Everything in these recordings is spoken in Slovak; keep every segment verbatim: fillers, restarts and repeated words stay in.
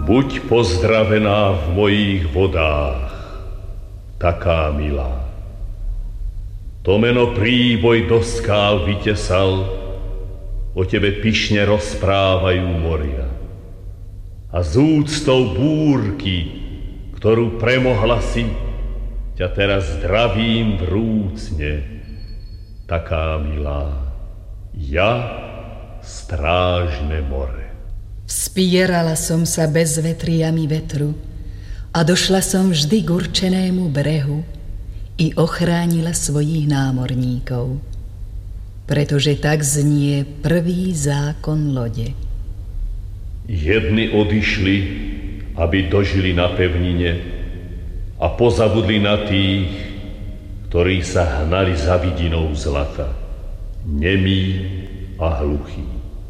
Buď pozdravená v mojich vodách, taká milá. To meno príboj do skál vytesal, o tebe pyšne rozprávajú moria. A z úctou búrky, ktorú premohla si, ťa teraz zdravím vrúcne, taká milá. Ja, strážne more. Vspierala som sa bezvetriami vetru a došla som vždy k určenému brehu i ochránila svojich námorníkov, pretože tak znie prvý zákon lode. Jedni odišli, aby dožili na pevnine a pozabudli na tých, ktorí sa hnali za vidinou zlata, nemí a hluchí.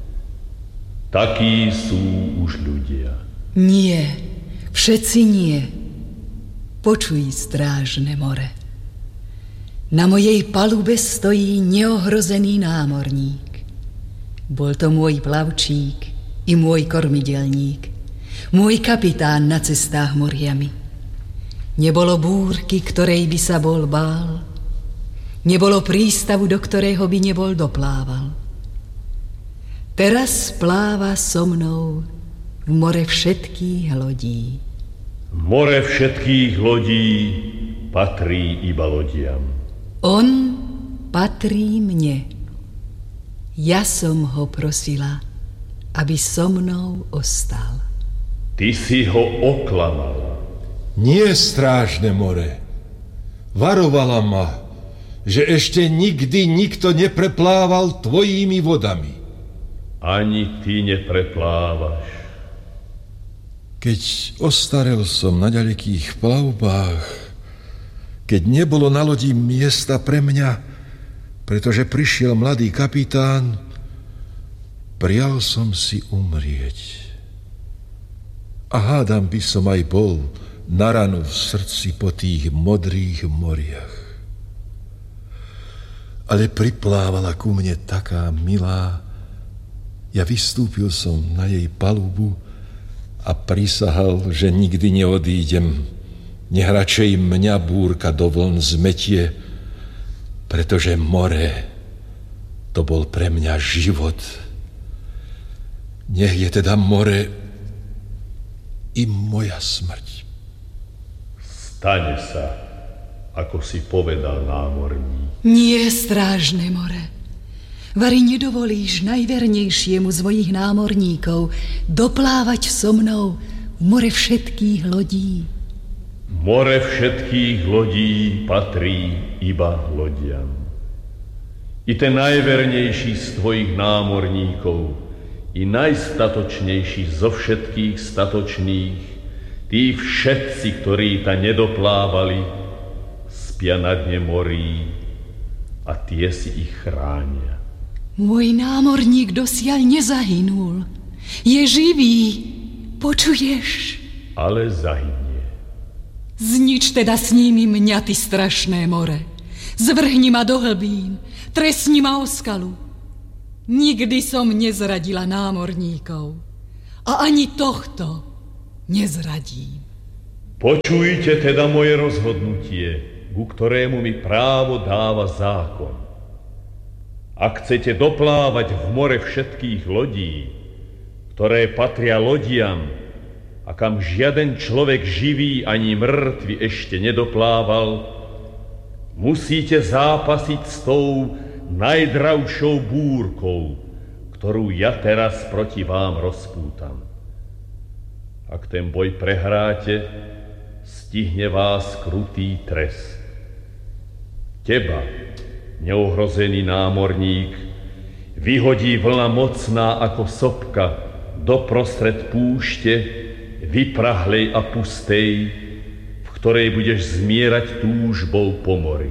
Takí sú už ľudia. Nie, všetci nie. Počuj, strážne more. Na mojej palube stojí neohrozený námorník. Bol to môj plavčík i môj kormidelník, môj kapitán na cestách moriami. Nebolo búrky, ktorej by sa bol bál. Nebolo prístavu, do ktorého by nebol doplával. Teraz pláva so mnou v more všetkých lodí. More všetkých lodí patrí iba lodiam. On patrí mne. Ja som ho prosila, aby so mnou ostal. Ty si ho oklamal. Nie, strážne more. Varovala ma, že ešte nikdy nikto nepreplával tvojimi vodami. Ani ty nepreplávaš. Keď ostarel som na ďalekých plavbách, keď nebolo na lodi miesta pre mňa, pretože prišiel mladý kapitán, prial som si umrieť. A hádam by som aj bol na ranu v srdci po tých modrých moriach. Ale priplávala ku mne taká milá. Ja vystúpil som na jej palubu a prisahal, že nikdy neodídem, nech radšej mňa búrka do vln zmetie, pretože more, to bol pre mňa život. Nech je teda more i moja smrť. Stane sa, ako si povedal námorník. Nie, strážne more. Vari nedovolíš najvernejšiemu z mojich námorníkov doplávať so mnou v more všetkých lodí. More všetkých lodí patrí iba lodiam. I ten najvernejší z tvojich námorníkov, i najstatočnejší zo všetkých statočných, tí všetci, ktorí ta nedoplávali, spia na dne morí a tie si ich chránia. Môj námorník dosiaľ nezahynul. Je živý. Počuješ? Ale zahynie. Znič teda s nimi mňa, ty strašné more. Zvrhni ma do hlbín. Trestni ma o skalu. Nikdy som nezradila námorníkov. A ani tohto nezradím. Počujte teda moje rozhodnutie, ku ktorému mi právo dáva zákon. Ak chcete doplávať v more všetkých lodí, ktoré patria lodiam a kam žiaden človek živý ani mŕtvy ešte nedoplával, musíte zápasiť s tou najdravšou búrkou, ktorú ja teraz proti vám rozpútam. Ak ten boj prehráte, stihne vás krutý trest. Teba, neohrozený námorník, vyhodí vlna mocná ako sopka doprostred púšte, vyprahlej a pustej, v ktorej budeš zmierať túžbou po mori.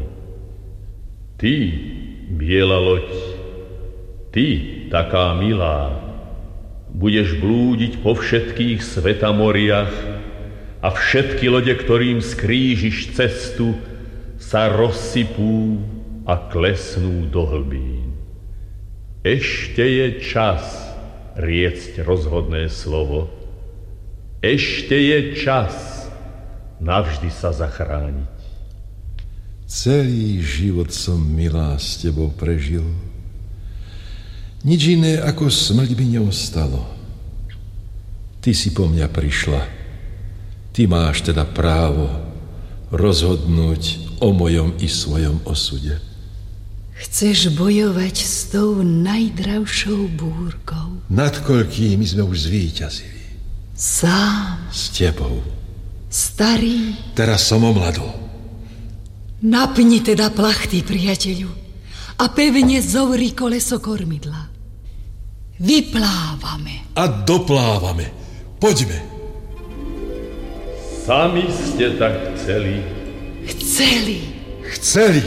Ty, biela loď, ty, taká milá, budeš blúdiť po všetkých svetamoriach a všetky lode, ktorým skrížiš cestu, sa rozsypú a klesnú do hlbín. Ešte je čas riecť rozhodné slovo. Ešte je čas navždy sa zachrániť. Celý život som, milá, s tebou prežil. Nič iné ako smrť by neostalo. Ty si po mňa prišla. Ty máš teda právo rozhodnúť o mojom i svojom osude. Chceš bojovať s tou najdravšou búrkou? Nad koľkými sme už zvíťazili. Sám. S tebou. Starý. Teraz som omladol. Napni teda plachty, priateľu, a pevne zovri koleso kormidla. Vyplávame. A doplávame. Poďme. Sami ste tak chceli. Chceli. Chceli.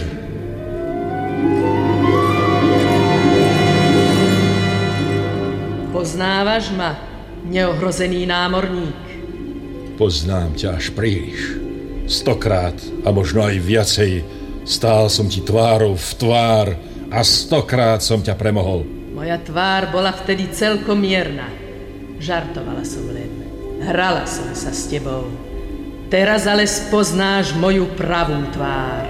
Poznávaš ma, neohrozený námorník? Poznám ťa až príliš. Stokrát a možno aj viacej stál som ti tvárou v tvár a stokrát som ťa premohol. Moja tvár bola vtedy celkom mierna. Žartovala som len. Hrala som sa s tebou. Teraz ale spoznáš moju pravú tvár.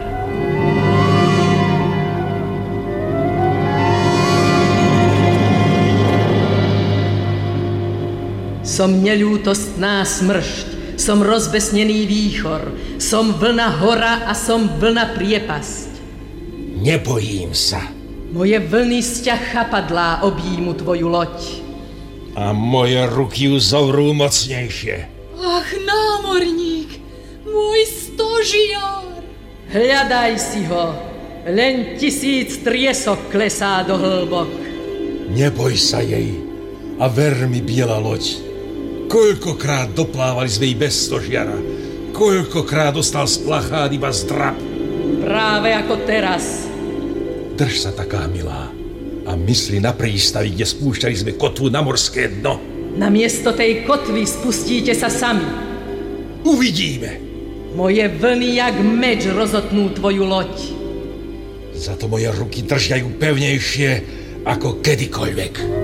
Som neľútostná smršť, som rozbesnený výchor, som vlna hora a som vlna priepasť. Nebojím sa. Moje vlny z ťa chapadlá objímu tvoju loď. A moje ruky ju zovrú mocnejšie. Ach, námorník, môj stožiar. Hľadaj si ho, len tisíc triesok klesá do hĺbok. Neboj sa jej a ver mi, biela loď. Koľkokrát doplávali sme jej bez stožiara, koľkokrát dostal z plachát iba zdrab. Práve ako teraz. Drž sa taká, milá, a mysli na prístavi, kde spúšťali sme kotvu na morské dno. Namiesto tej kotvy spustíte sa sami. Uvidíme. Moje vlny jak meč rozotnú tvoju loď. Za to moje ruky držia ju pevnejšie ako kedykoľvek.